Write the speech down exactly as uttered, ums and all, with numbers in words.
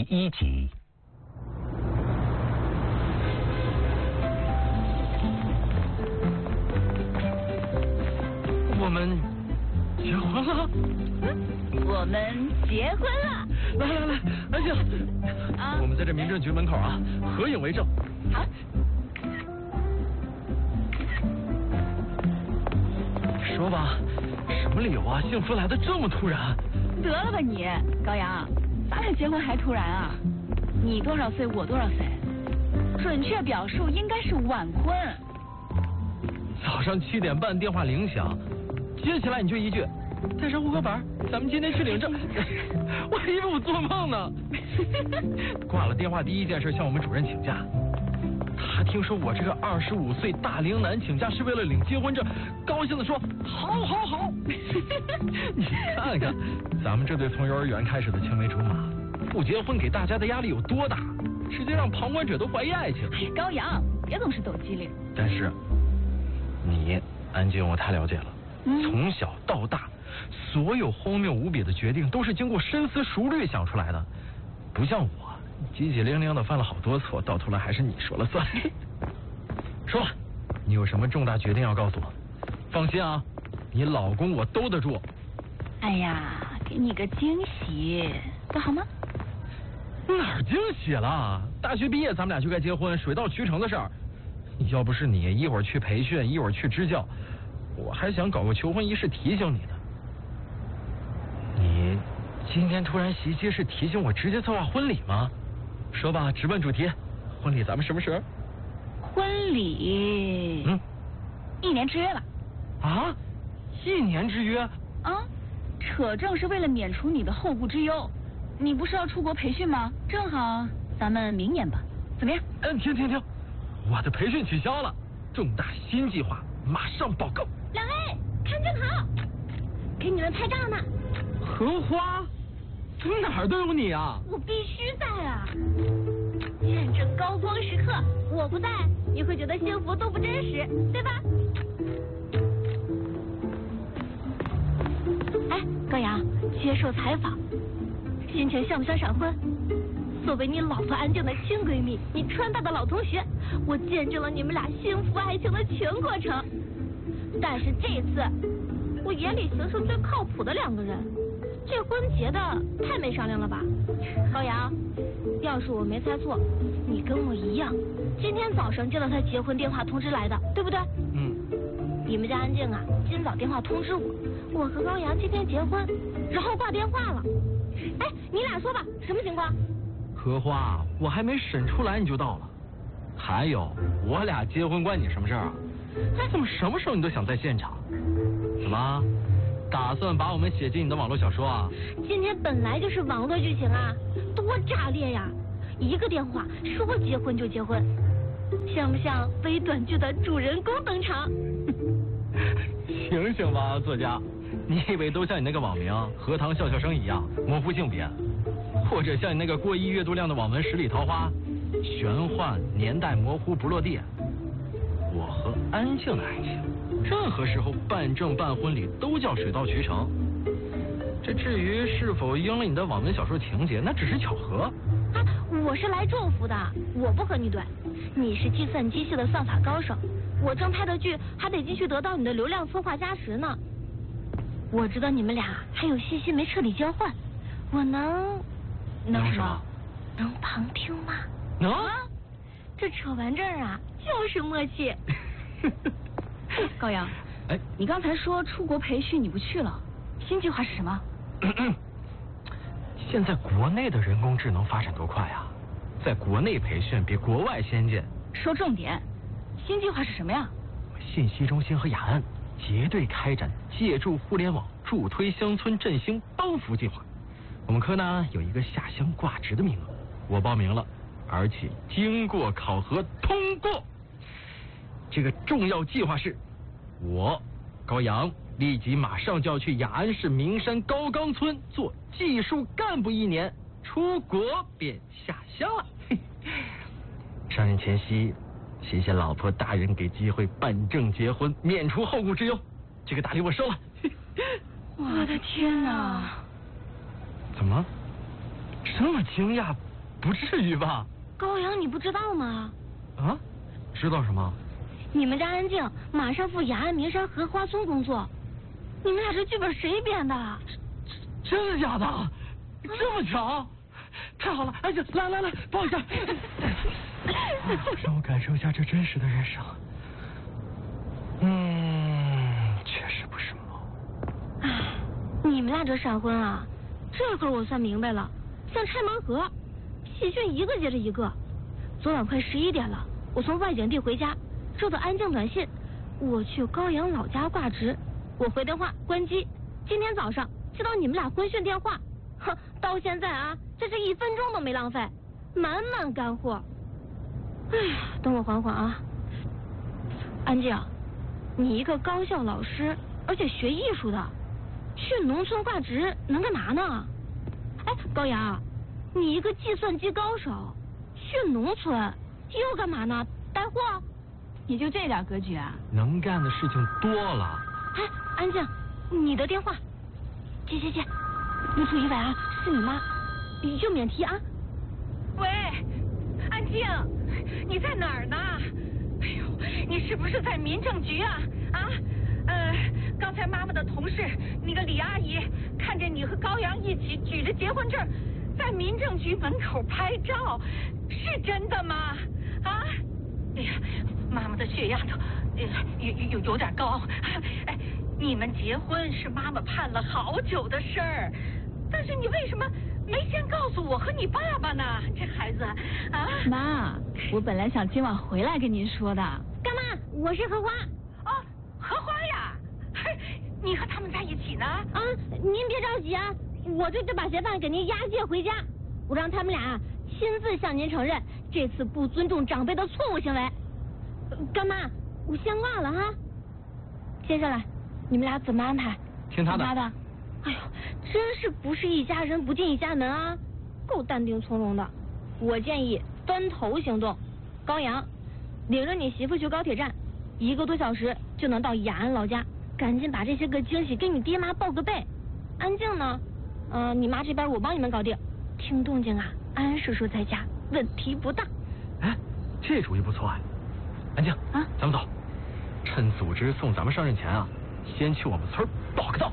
一集。 我们结婚了。 我们结婚了。 来来来，安静。啊，我们在这民政局门口啊，合影为证。 好。 说吧，什么理由啊？幸福来的这么突然？ 得了吧你，高阳，咱俩结婚还突然啊？你多少岁，我多少岁？准确表述应该是晚婚。 早上七点半电话铃响，接起来你就一句，带上户口本，咱们今天去领证。我还以为我做梦呢。挂了电话第一件事向我们主任请假。他听说我这个二十五岁大龄男请假是为了领结婚证，高兴地说：“好，好，好！”你看看，咱们这对从幼儿园开始的青梅竹马，不结婚给大家的压力有多大，直接让旁观者都怀疑爱情。 哎，高阳，别总是抖机灵。 但是，你安静，我太了解了。嗯、从小到大，所有荒谬无比的决定都是经过深思熟虑想出来的，不像我。叽叽灵灵的犯了好多错，到头来还是你说了算。说吧，你有什么重大决定要告诉我？放心啊，你老公我兜得住。 哎呀，给你个惊喜，不好吗？ 哪儿惊喜了？大学毕业咱们俩就该结婚，水到渠成的事儿。要不是你一会儿去培训，一会儿去支教，我还想搞个求婚仪式提醒你呢。你今天突然袭击是提醒我直接策划婚礼吗？说吧，直奔主题，婚礼咱们什么时候？ 婚礼， 嗯， 一年之约吧。 啊，一年之约？ 啊，扯证是为了免除你的后顾之忧。你不是要出国培训吗？正好，咱们明年吧，怎么样？ 嗯，停停停，我的培训取消了，重大新计划马上报告。 两位看正好，给你们拍照呢。 荷花？怎么哪儿都有你啊？ 我必须在啊！见证高光时刻，我不在，你会觉得幸福都不真实，对吧？哎，高阳，接受采访，心情像不像闪婚？作为你老婆安静的亲闺蜜，你川大的老同学，我见证了你们俩幸福爱情的全过程。但是这次，我眼里行事最靠谱的两个人。这婚结的太没商量了吧，高阳，要是我没猜错，你跟我一样，今天早上接到他结婚电话通知来的，对不对？ 嗯。 你们家安静啊，今早电话通知我，我和高阳今天结婚，然后挂电话了。哎，你俩说吧，什么情况？ 荷花，我还没审出来你就到了。还有，我俩结婚关你什么事儿啊？哎，怎么什么时候你都想在现场？怎么？打算把我们写进你的网络小说啊？ 今天本来就是网络剧情啊，多炸裂呀！一个电话说结婚就结婚，像不像微短剧的主人公登场？ 醒醒吧，作家！你以为都像你那个网名荷塘笑笑生一样模糊性别，或者像你那个过亿阅读量的网文十里桃花，玄幻年代模糊不落地？我和安静的爱情。任何时候办证办婚礼都叫水到渠成，这至于是否应了你的网文小说情节，那只是巧合。 啊，我是来祝福的，我不和你怼。你是计算机系的算法高手，我正拍的剧还得继续得到你的流量策划加持呢。我知道你们俩还有信息没彻底交换，我能能什么？ 能旁听吗？ 能、 啊。这扯完证啊，就是默契。 高阳，哎，你刚才说出国培训你不去了，新计划是什么？ 咳咳现在国内的人工智能发展多快啊，在国内培训比国外先进。 说重点，新计划是什么呀？ 信息中心和雅安结对开展借助互联网助推乡村振兴帮扶计划。我们科呢有一个下乡挂职的名额，我报名了，而且经过考核通过。这个重要计划是，我高阳立即马上就要去雅安市名山高冈村做技术干部一年，出国便下乡了。上任前夕，谢谢老婆大人给机会办证结婚，免除后顾之忧。这个大礼我收了。 我的天哪！ 怎么这么惊讶？ 不至于吧？ 高阳，你不知道吗？ 啊？知道什么？ 你们家安静马上赴雅安名山荷花村工作，你们俩这剧本谁编的？ 真的假的？这么巧？太好了！安静，来来来，抱一下。让我感受一下这真实的人生。嗯，确实不是梦。 唉，你们俩这闪婚啊，这会儿我算明白了，像拆盲盒，喜讯一个接着一个。昨晚快十一点了，我从外景地回家，收到安静短信，我去高阳老家挂职。我回电话关机，今天早上接到你们俩婚讯电话，哼，到现在啊，这是一分钟都没浪费，满满干货。哎呀，等我缓缓啊。安静，你一个高校老师，而且学艺术的，去农村挂职能干嘛呢？哎，高阳，你一个计算机高手，去农村又干嘛呢？带货？ 你就这点格局啊？ 能干的事情多了。 哎，安静，你的电话，接接接，不出意外啊，是你妈，就免提啊。 喂，安静，你在哪儿呢？哎呦，你是不是在民政局啊？啊，呃，刚才妈妈的同事那个李阿姨看见你和高阳一起举着结婚证，在民政局门口拍照，是真的吗？啊？哎呀，妈妈的血压都呃有有有点高。哎，你们结婚是妈妈盼了好久的事儿，但是你为什么没先告诉我和你爸爸呢？这孩子啊！ 妈，我本来想今晚回来跟您说的。 干嘛？我是荷花。 哦，荷花呀，嘿，你和他们在一起呢？ 啊，您别着急啊，我这就把嫌犯给您押解回家，我让他们俩亲自向您承认这次不尊重长辈的错误行为。干妈，我先挂了哈。接下来你们俩怎么安排？ 听他的。 他的。 哎呦，真是不是一家人不进一家门啊，够淡定从容的。我建议分头行动。高阳，领着你媳妇去高铁站，一个多小时就能到雅安老家，赶紧把这些个惊喜给你爹妈报个备。安静呢，呃，你妈这边我帮你们搞定。听动静啊，安叔叔在家，问题不大。 哎，这主意不错啊。安静啊，咱们走，趁组织送咱们上任前啊，先去我们村报个到。